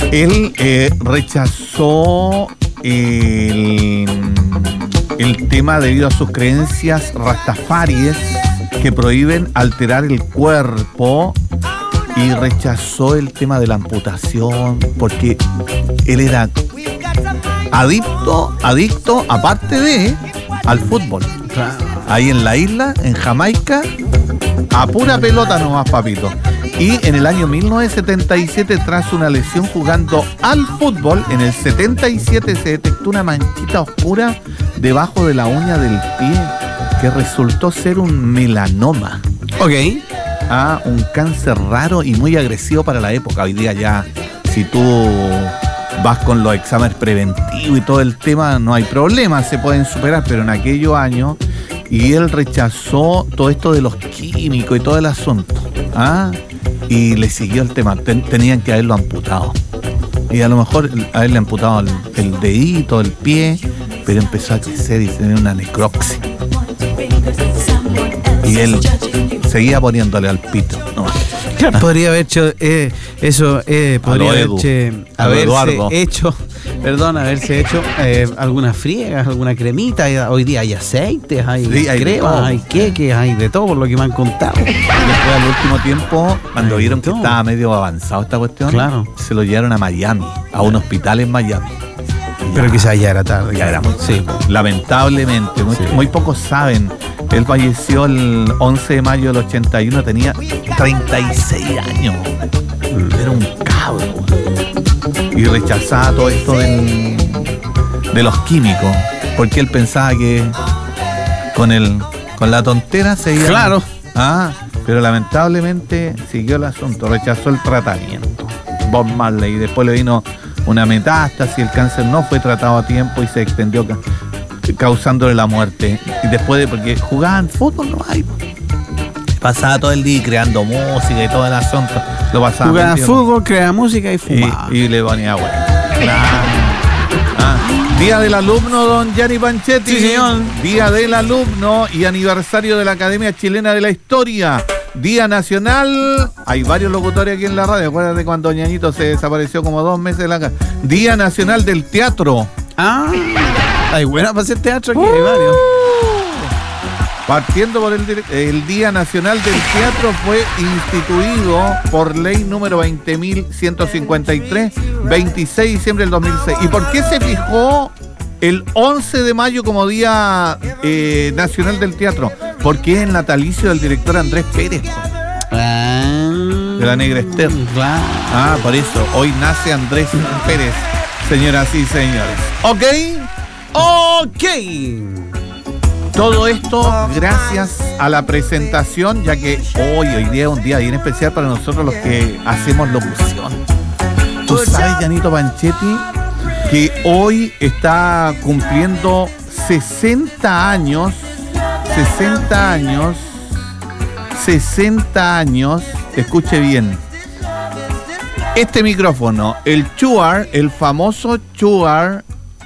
Él rechazó el tema debido a sus creencias rastafaries que prohíben alterar el cuerpo, y rechazó el tema de la amputación porque él era adicto, aparte de al fútbol. Ahí en la isla, en Jamaica, a pura pelota nomás, papito. Y en el año 1977, tras una lesión jugando al fútbol, en el 77 se detectó una manchita oscura debajo de la uña del pie que resultó ser un melanoma. Ok. Un cáncer raro y muy agresivo para la época. Hoy día ya, si tú vas con los exámenes preventivos y todo el tema, no hay problema, se pueden superar, pero en aquellos años, y él rechazó todo esto de los químicos y todo el asunto. Y le siguió el tema. Tenían que haberlo amputado. Y a lo mejor haberle amputado el dedito, el pie, pero empezó a crecer y tener una necropsia. Y él seguía poniéndole al pito. No. Claro, podría haber hecho eso, podría haberse hecho algunas friegas, alguna cremita. Hoy día hay aceites, hay cremas, hay queques, hay de todo por lo que me han contado. Después, al último tiempo, cuando vieron que estaba medio avanzado esta cuestión, claro, se lo llevaron a Miami, a un hospital en Miami. Pero quizás ya era tarde. Ya era muy tarde. Sí. Lamentablemente, muy pocos saben. Él falleció el 11 de mayo del 81, tenía 36 años. Era un cabro. Y rechazaba todo esto de los químicos, porque él pensaba que con la tontera se iba. Claro. Pero lamentablemente siguió el asunto, rechazó el tratamiento. Bob Marley, y después le vino una metástasis, el cáncer no fue tratado a tiempo y se extendió causándole la muerte. Y después porque jugaban fútbol, no hay. Pasaba todo el día creando música y todo el asunto. Lo pasaba. Jugaba fútbol, creaba música y fumaba. Y le ponía bueno. Día del alumno, don Gianni Panchetti. Sí, señor. Día del alumno y aniversario de la Academia Chilena de la Historia. Día nacional. Hay varios locutores aquí en la radio. Acuérdate cuando Ñañito se desapareció como 2 meses de la casa. Día nacional del teatro. Hay buena para hacer teatro aquí, hay varios. Partiendo por el Día Nacional del Teatro, fue instituido por ley número 20.153, 26 de diciembre del 2006. ¿Y por qué se fijó el 11 de mayo como Día Nacional del Teatro? Porque es el natalicio del director Andrés Pérez, de La Negra Esther. Por eso, hoy nace Andrés Pérez, señoras y señores. ¿Ok? Todo esto gracias a la presentación, ya que hoy día es un día bien especial para nosotros los que hacemos locución. Tú sabes, Gianito Panchetti, que hoy está cumpliendo 60 años, escuche bien, este micrófono, el Shure, el famoso Shure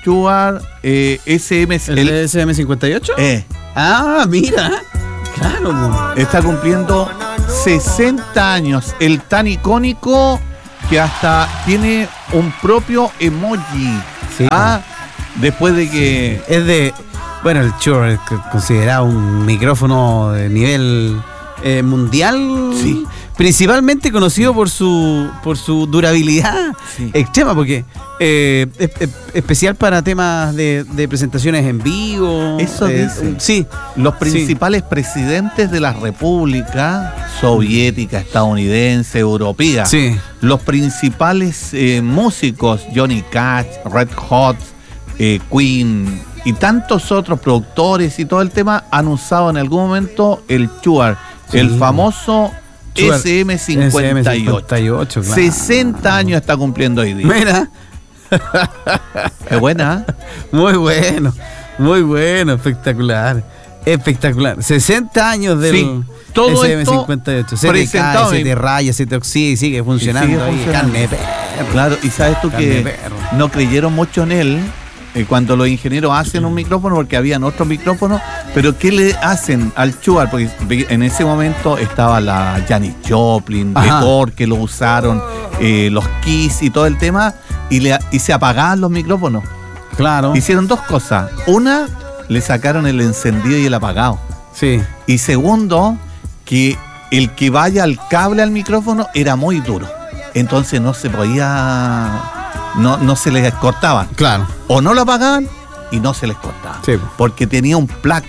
SM, ¿El SM58? Mira. Claro. Está cumpliendo 60 años. El tan icónico que hasta tiene un propio emoji. Sí. Después de que... el Shure es considerado un micrófono de nivel mundial. Sí. Principalmente conocido por su durabilidad extrema, porque especial para temas de presentaciones en vivo. Eso dice. Los principales presidentes de las repúblicas soviética, estadounidense, europea. Sí. Los principales músicos, Johnny Cash, Red Hot, Queen y tantos otros productores y todo el tema han usado en algún momento el Shure, el famoso SM58. Claro. 60 años está cumpliendo hoy día. Mira. Es buena. Muy bueno, espectacular. 60 años del todo SM58. Se te cae, se te raya, se te oxida y sigue funcionando. Carne de perro. Claro, y sabes tú que no creyeron mucho en él cuando los ingenieros hacen un micrófono, porque habían otros micrófonos, pero ¿qué le hacen al Shure? Porque en ese momento estaba la Janis Joplin, Decor, que lo usaron, los Kiss y todo el tema, y se apagaban los micrófonos. Claro. Hicieron dos cosas. Una, le sacaron el encendido y el apagado. Sí. Y segundo, que el que vaya al cable al micrófono era muy duro. Entonces no se podía... No se les cortaba. Claro. O no lo apagaban y no se les cortaba. Sí. Porque tenía un plug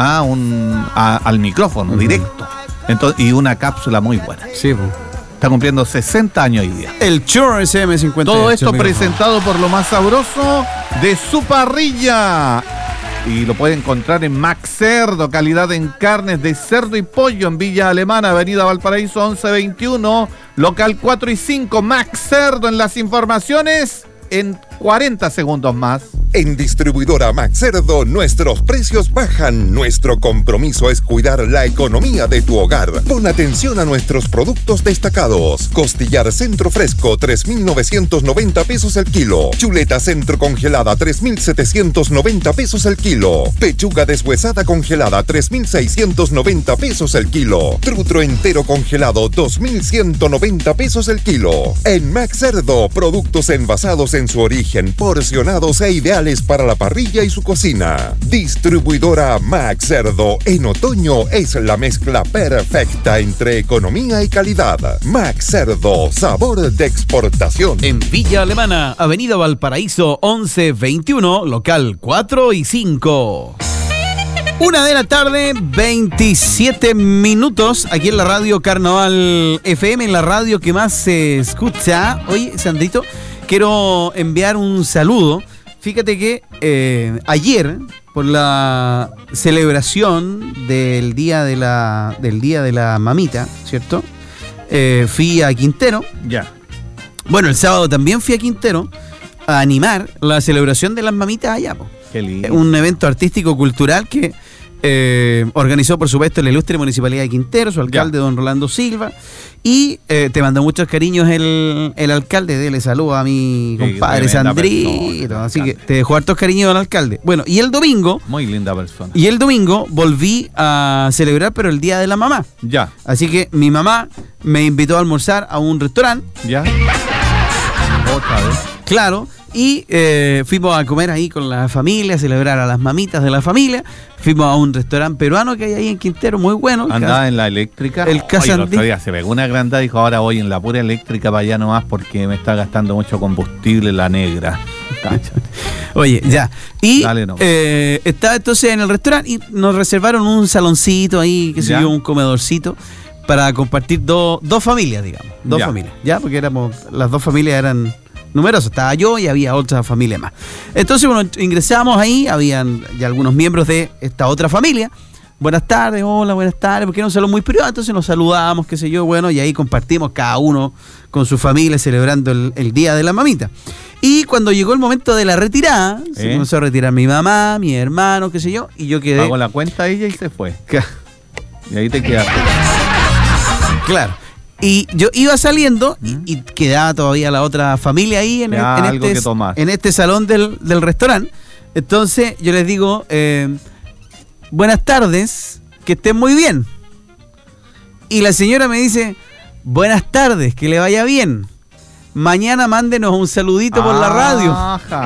al micrófono directo. Entonces, y una cápsula muy buena. Sí, pues. Está cumpliendo 60 años hoy día. El Shure SM58. Todo esto presentado por lo más sabroso de su parrilla. Y lo puede encontrar en Max Cerdo, calidad en carnes de cerdo y pollo en Villa Alemana, Avenida Valparaíso 1121, local 4 y 5. Max Cerdo en las informaciones en 40 segundos más. En Distribuidora Max Cerdo, nuestros precios bajan. Nuestro compromiso es cuidar la economía de tu hogar. Pon atención a nuestros productos destacados. Costillar centro fresco, 3.990 pesos el kilo. Chuleta centro congelada, 3.790 pesos el kilo. Pechuga deshuesada congelada, 3.690 pesos el kilo. Trutro entero congelado, 2.190 pesos el kilo. En Max Cerdo, productos envasados en su origen, porcionados e ideales para la parrilla y su cocina. Distribuidora Max Cerdo. En otoño es la mezcla perfecta entre economía y calidad. Max Cerdo, sabor de exportación. En Villa Alemana, Avenida Valparaíso 1121, local 4 y 5. 1 de la tarde, 27 minutos, aquí en la radio Carnaval FM, en la radio que más se escucha. Oye, Sandrito, quiero enviar un saludo. Fíjate que ayer, por la celebración del día de la mamita, ¿cierto? Fui a Quintero. Ya. Bueno, el sábado también fui a Quintero a animar la celebración de las mamitas allá, po. Qué lindo. Un evento artístico cultural que organizó, por supuesto, la ilustre Municipalidad de Quintero, su alcalde, don Rolando Silva. Y te mandó muchos cariños el alcalde. Dele saludos a mi compadre Sandrito. Persona, así que te dejó hartos cariños al alcalde. Bueno, y el domingo. Muy linda persona. Y el domingo volví a celebrar, pero el Día de la Mamá. Ya. Así que mi mamá me invitó a almorzar a un restaurante. Ya. Otra vez. Claro. Y fuimos a comer ahí con la familia, a celebrar a las mamitas de la familia. Fuimos a un restaurante peruano que hay ahí en Quintero, muy bueno. Andaba en la eléctrica. El Casandí. El otro día se pegó una agrandada y dijo, ahora voy en la pura eléctrica para allá nomás porque me está gastando mucho combustible la negra. Oye, ya. Y dale, no. estaba entonces en el restaurante y nos reservaron un saloncito ahí, que se dio un comedorcito, para compartir dos familias, digamos. Dos familias, ¿ya? Porque las dos familias eran numerosos, estaba yo y había otra familia más. Entonces, bueno, ingresamos ahí, habían ya algunos miembros de esta otra familia. Buenas tardes, hola, buenas tardes, porque era un salón muy privado, entonces nos saludamos, qué sé yo, bueno, y ahí compartimos cada uno con su familia celebrando el Día de la Mamita. Y cuando llegó el momento de la retirada, se comenzó a retirar mi mamá, mi hermano, qué sé yo, y yo quedé... Pagó la cuenta ella y se fue. Y ahí te quedaste. Claro. Y yo iba saliendo y quedaba todavía la otra familia ahí en este salón del restaurante. Entonces yo les digo, buenas tardes, que estén muy bien. Y la señora me dice, buenas tardes, que le vaya bien. Mañana mándenos un saludito por la radio.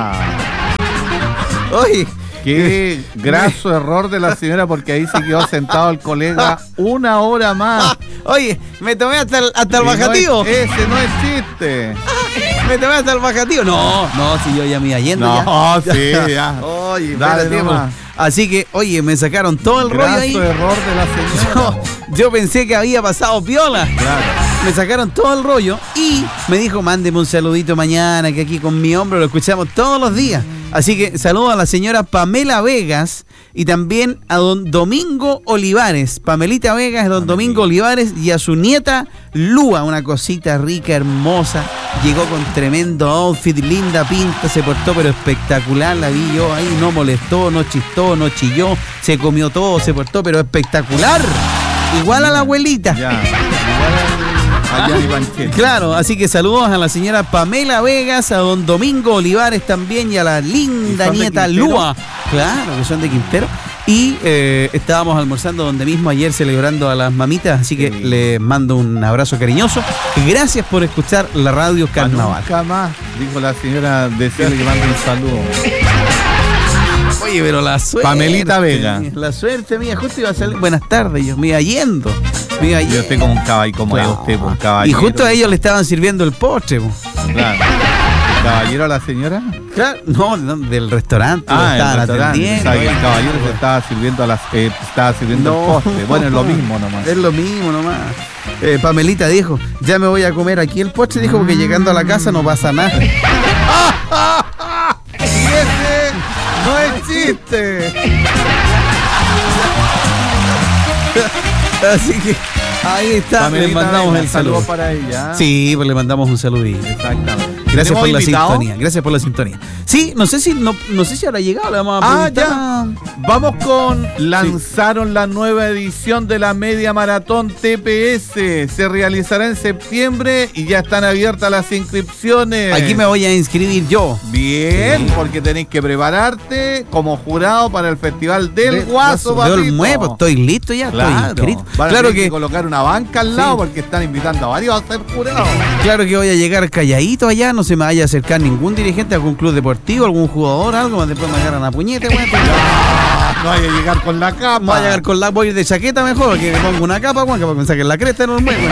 Oye, qué graso error de la señora, porque ahí se quedó sentado el colega 1 hora más. Oye, me tomé hasta el bajativo. Ese no es chiste. Me tomé hasta el bajativo. No, si yo ya me iba yendo. No, ya. Sí, ya. Oye, dale nomás. Así que, oye, me sacaron todo el rollo ahí. Error de la señora. Yo pensé que había pasado piola. Claro. Me sacaron todo el rollo y me dijo, mándeme un saludito mañana, que aquí con mi hombro lo escuchamos todos los días. Así que saludo a la señora Pamela Vegas y también a don Domingo Olivares. Pamelita Vegas, don Domingo Olivares, y a su nieta Lua, una cosita rica, hermosa. Llegó con tremendo outfit, linda pinta, se portó pero espectacular. La vi yo ahí, no molestó, no chistó, no chilló, se comió todo, se portó pero espectacular. Igual a la abuelita. Ya. a Gianni Panchetti. Claro, así que saludos a la señora Pamela Vegas, a don Domingo Olivares también y a la linda nieta Lua. Claro, que son de Quintero. Y estábamos almorzando donde mismo ayer celebrando a las mamitas, así que les mando un abrazo cariñoso. Gracias por escuchar la radio Carnaval. Nunca más, dijo la señora, decirle que mande un saludo. Oye, pero la suerte. Pamelita Vega. La suerte mía, justo iba a salir. Buenas tardes, yo me iba yendo. Yo estoy como un caballo, como es usted, un caballero. Y justo a ellos le estaban sirviendo el postre. Claro. ¿Caballero a la señora? Claro, no, del restaurante. Estaban atendiendo. O sea, el caballero se estaba sirviendo el postre. Bueno, es lo mismo nomás. Es lo mismo nomás. Pamelita dijo, ya me voy a comer aquí el postre, dijo, porque llegando a la casa no pasa nada. Y ese no es chiste. Así que ahí está, Pamelita, le mandamos el saludo para ella. Sí, pues le mandamos un saludito. Exactamente. Gracias por la sintonía. Gracias por la sintonía. Sí, no sé si habrá llegado, le vamos a preguntar. Ya. Vamos con lanzaron la nueva edición de la Media Maratón TPS. Se realizará en septiembre y ya están abiertas las inscripciones. Aquí me voy a inscribir yo. Bien, sí. Porque tenéis que prepararte como jurado para el Festival del Guaso. Del Muevo, estoy listo ya, claro. Estoy inscrito. Claro que colocar una banca al lado porque están invitando a varios a ser jurados. Claro que voy a llegar calladito allá, no se me vaya a acercar ningún dirigente, algún club deportivo, algún jugador, algo, después me agarran a puñete, güey. No vaya a llegar con la capa. Voy a llegar con la, voy a ir de chaqueta mejor, que me pongo una capa, güey, para que me saquen la cresta en el muevo.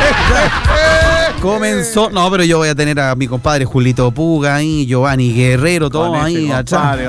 Comenzó, no, pero yo voy a tener a mi compadre Julito Puga ahí, Giovanni Guerrero, todo ahí atrás.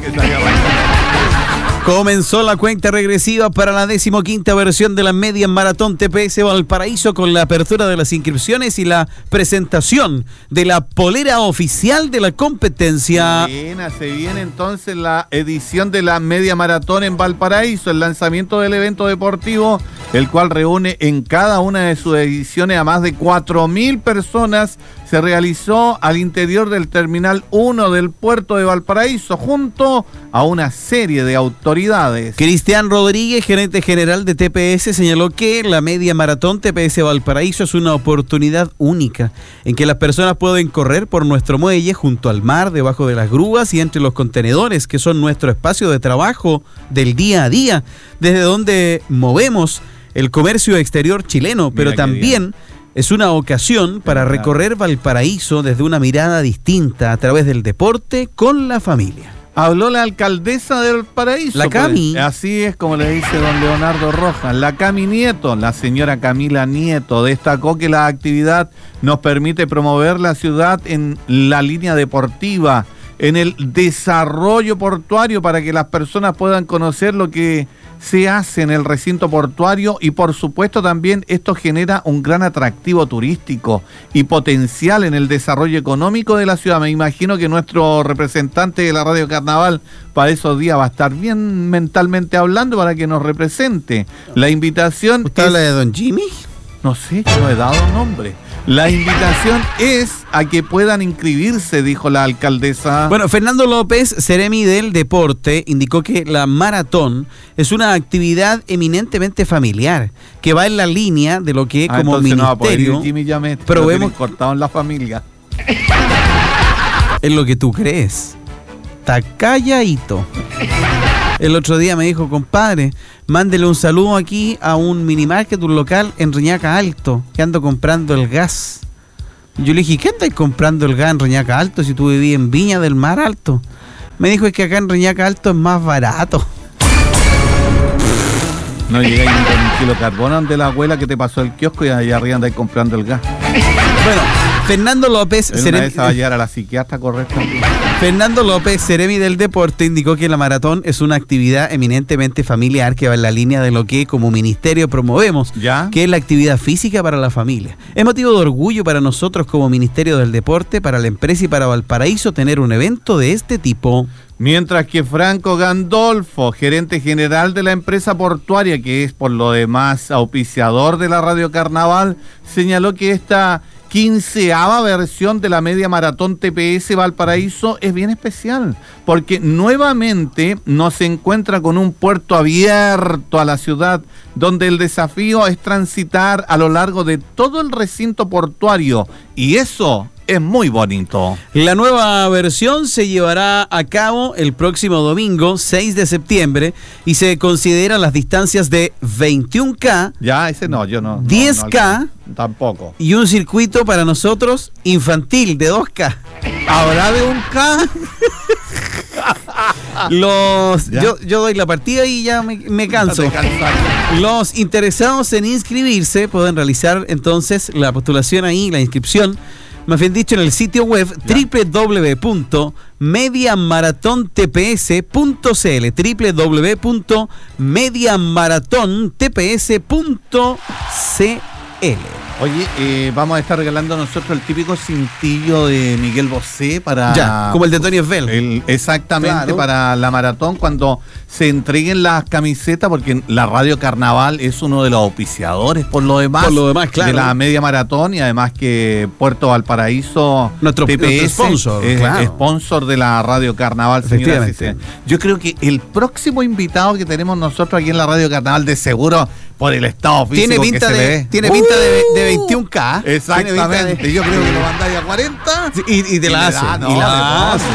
Comenzó la cuenta regresiva para la 15ª versión de la Media Maratón TPS Valparaíso, con la apertura de las inscripciones y la presentación de la polera oficial de la competencia. Se viene entonces la edición de la Media Maratón en Valparaíso, el lanzamiento del evento deportivo, el cual reúne en cada una de sus ediciones a más de 4.000 personas. Se realizó al interior del Terminal 1 del puerto de Valparaíso, junto a una serie de autoridades. Cristian Rodríguez, gerente general de TPS, señaló que la Media Maratón TPS Valparaíso es una oportunidad única en que las personas pueden correr por nuestro muelle, junto al mar, debajo de las grúas y entre los contenedores, que son nuestro espacio de trabajo del día a día, desde donde movemos el comercio exterior chileno, pero también es una ocasión para recorrer Valparaíso desde una mirada distinta a través del deporte con la familia. Habló la alcaldesa del Valparaíso. La Cami. Pues, así es como le dice don Leonardo Rojas. La Cami Nieto, la señora Camila Nieto, destacó que la actividad nos permite promover la ciudad en la línea deportiva, en el desarrollo portuario, para que las personas puedan conocer lo que se hace en el recinto portuario, y por supuesto también esto genera un gran atractivo turístico y potencial en el desarrollo económico de la ciudad. Me imagino que nuestro representante de la Radio Carnaval para esos días va a estar bien mentalmente hablando para que nos represente. La invitación... ¿Usted habla de don Jimmy? No sé, yo no he dado nombre. La invitación es a que puedan inscribirse, dijo la alcaldesa. Bueno, Fernando López, seremi del deporte, indicó que la maratón es una actividad eminentemente familiar, que va en la línea de lo que como ministerio... No va a poder ir Jimmy Yamet, probemos cortado en la familia. Es lo que tú crees. Está calladito. El otro día me dijo, compadre, mándele un saludo aquí a un minimarket, un local en Reñaca Alto, que ando comprando el gas. Yo le dije, ¿qué andáis comprando el gas en Reñaca Alto si tú vivías en Viña del Mar Alto? Me dijo, es que acá en Reñaca Alto es más barato. No llegáis ni con un kilo de carbón ante la abuela que te pasó el kiosco y allá arriba andáis comprando el gas. Bueno, Fernando López, una vez va a llegar a la psiquiatra correcta. Fernando López, seremi del deporte, indicó que la maratón es una actividad eminentemente familiar que va en la línea de lo que como ministerio promovemos, ¿ya? Que es la actividad física para la familia. Es motivo de orgullo para nosotros como Ministerio del Deporte, para la empresa y para Valparaíso tener un evento de este tipo. Mientras que Franco Gandolfo, gerente general de la empresa portuaria, que es por lo demás auspiciador de la Radio Carnaval, señaló que esta 15ª versión de la media maratón TPS Valparaíso es bien especial, porque nuevamente nos encuentra con un puerto abierto a la ciudad, donde el desafío es transitar a lo largo de todo el recinto portuario, y eso es muy bonito. La nueva versión se llevará a cabo el próximo domingo, 6 de septiembre, y se consideran las distancias de 21K, Ya, ese no, yo no. 10K, no, tampoco. y un circuito para nosotros infantil de 2K. ¿Habrá de un K? Yo doy la partida y ya me canso. No te cansaste. Los interesados en inscribirse pueden realizar entonces la postulación ahí, la inscripción, más bien dicho, en el sitio web www.mediamarathon.tps.cl, www.mediamarathon.tps.cl. Oye, vamos a estar regalando nosotros el típico cintillo de Miguel Bosé para... Ya, como el de Tony Esbel. Exactamente, Claro. para la maratón, cuando se entreguen las camisetas, porque la Radio Carnaval es uno de los auspiciadores, por lo demás, claro. de la media maratón, y además que Puerto Valparaíso, Nuestro sponsor, es claro. sponsor de la Radio Carnaval, señoras y señores. Yo creo que el próximo invitado que tenemos nosotros aquí en la Radio Carnaval, de seguro, por el estado físico Tiene pinta que se le ve. tiene pinta de 21K. Exactamente, yo creo que lo mandáis a 40 Y te la hace. no, Y la hace.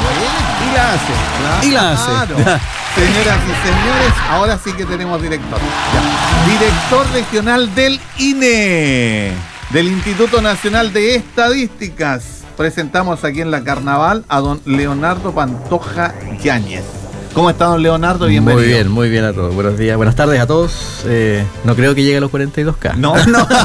Y la hace. Claro. Señoras y señores, ahora sí que tenemos director. Ya. Director regional del INE, del Instituto Nacional de Estadísticas. Presentamos aquí en la Carnaval a don Leonardo Pantoja Yáñez. ¿Cómo está, don Leonardo? Bienvenido. Muy bien a todos. Buenos días, buenas tardes a todos. No creo que llegue a los 42K. No.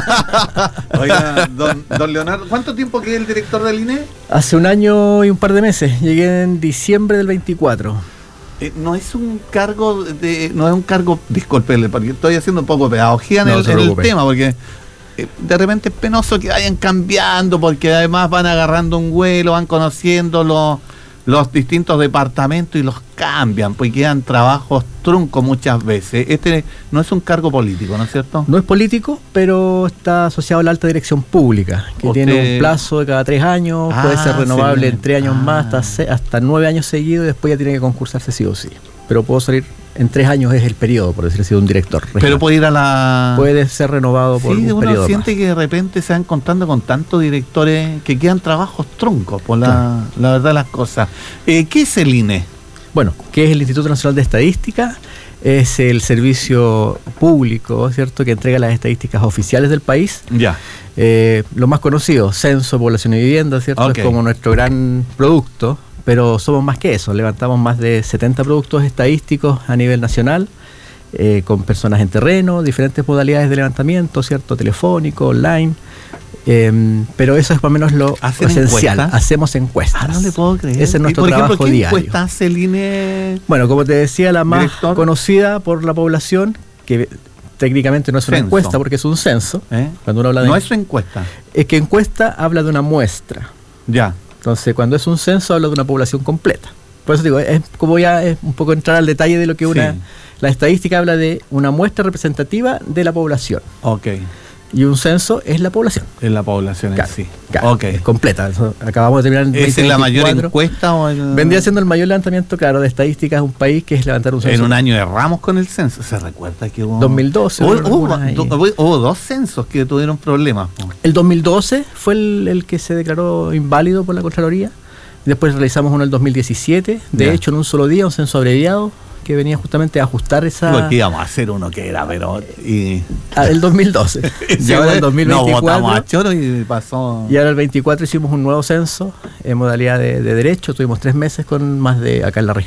Oiga, don Leonardo, ¿cuánto tiempo que es el director del INE? Hace un año y un par de meses. Llegué en diciembre del 24. No es un cargo disculpe, porque estoy haciendo un poco de pedagogía en el tema, porque de repente es penoso que vayan cambiando, porque además van agarrando un vuelo, van conociendo los distintos departamentos y los cambian, pues quedan trabajos truncos muchas veces. Este no es un cargo político, ¿no es cierto? No es político, pero está asociado a la alta dirección pública, que tiene un plazo de cada 3 años, puede ser renovable en 3 años más, hasta 9 años seguidos, y después ya tiene que concursarse sí o sí. Pero puedo salir en 3 años, es el periodo, por decirlo así, de un director regional. Pero puede ir a la... Puede ser renovado por un periodo más. Uno siente que de repente se van encontrando con tantos directores que quedan trabajos truncos, por la verdad de las cosas. ¿Qué es el INE? Bueno, ¿qué es el Instituto Nacional de Estadística? Es el servicio público, ¿cierto?, que entrega las estadísticas oficiales del país. Ya. Lo más conocido, censo, población y vivienda, ¿cierto? Okay. Es como nuestro gran producto, pero somos más que eso. Levantamos más de 70 productos estadísticos a nivel nacional, con personas en terreno, diferentes modalidades de levantamiento, ¿cierto?, telefónico, online. Pero eso es más o menos lo esencial. ¿Encuestas? Hacemos encuestas. No le puedo creer. Ese es nuestro trabajo ¿qué diario. encuesta hace el INE? Bueno, como te decía, la más Director. conocida por la población, que técnicamente no es una Censo. encuesta porque es un censo. Cuando uno habla de No es su encuesta. es que encuesta habla de una muestra. Ya. Entonces, cuando es un censo habla de una población completa. Por eso digo, es como ya es un poco entrar al detalle de lo que la estadística habla de una muestra representativa de la población. Ok. Y un censo es la población. Es la población Claro, en sí. claro, Ok. es completa. Eso acabamos de terminar en ¿Es la mayor 2024. encuesta o el... Vendría siendo el mayor levantamiento, claro, de estadísticas de un país, que es levantar un censo. En un año erramos con el censo. ¿Se recuerda que hubo... 2012. Hubo 2 censos que tuvieron problemas. El 2012 fue el que se declaró inválido por la Contraloría. Después realizamos uno el 2017. De hecho, en un solo día, un censo abreviado que venía justamente a ajustar esa... Porque íbamos a hacer uno que era, pero... el 2012. Y ahora el 2024. No, votamos a choro y pasó... Y ahora el 24 hicimos un nuevo censo en modalidad de derecho. Tuvimos 3 meses con más de, acá en la región